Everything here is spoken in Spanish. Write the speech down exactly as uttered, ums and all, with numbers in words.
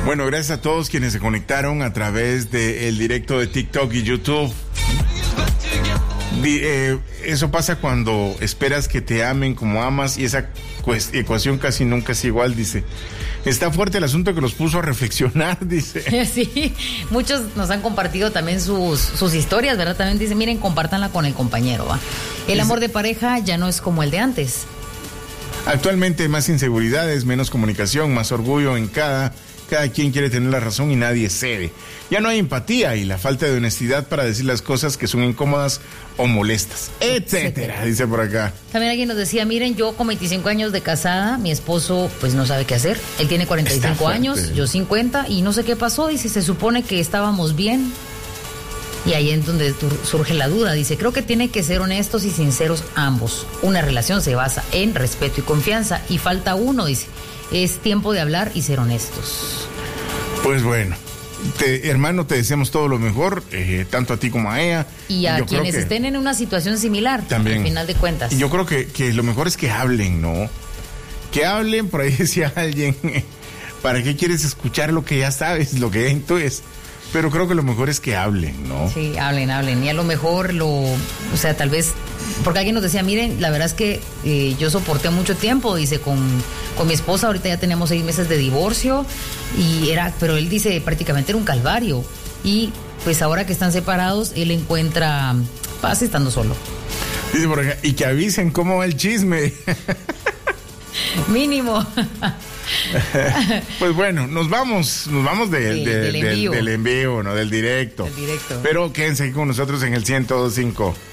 Bueno, gracias a todos quienes se conectaron a través del directo de TikTok y YouTube. Di, eh, eso pasa cuando esperas que te amen como amas y esa cuest- ecuación casi nunca es igual, dice. Está fuerte el asunto que los puso a reflexionar, dice. Sí, muchos nos han compartido también sus, sus historias, ¿verdad? También dice, miren, compártanla con el compañero, ¿va? El amor de pareja ya no es como el de antes. Actualmente hay más inseguridades, menos comunicación, más orgullo en cada... Cada quien quiere tener la razón y nadie cede. Ya no hay empatía y la falta de honestidad para decir las cosas que son incómodas o molestas, etcétera, dice por acá. También alguien nos decía, miren, yo con veinticinco años de casada, mi esposo pues no sabe qué hacer. Él tiene cuarenta y cinco años, yo cincuenta, y no sé qué pasó. Dice, se supone que estábamos bien. Y ahí es donde surge la duda. Dice, creo que tiene que ser honestos y sinceros ambos. Una relación se basa en respeto y confianza. Y falta uno, dice, es tiempo de hablar y ser honestos. Pues bueno, te, hermano, te deseamos todo lo mejor, eh, tanto a ti como a ella. Y a yo quienes que, estén en una situación similar, también, al final de cuentas. Y yo creo que, que lo mejor es que hablen, ¿no? Que hablen, por ahí decía alguien, ¿para qué quieres escuchar lo que ya sabes, lo que ya intuyes? Pero creo que lo mejor es que hablen, ¿no? Sí, hablen, hablen. Y a lo mejor lo, o sea, tal vez, porque alguien nos decía, miren, la verdad es que eh, yo soporté mucho tiempo, dice, con, con mi esposa, ahorita ya tenemos seis meses de divorcio, y era, pero él dice, prácticamente era un calvario. Y pues ahora que están separados, él encuentra paz estando solo. Dice por acá, y que avisen cómo va el chisme. Mínimo. Pues bueno, nos vamos, nos vamos de, sí, de, del, del, envío. del envío, no del directo. Del directo. Pero quédense aquí con nosotros en el ciento dos punto cinco.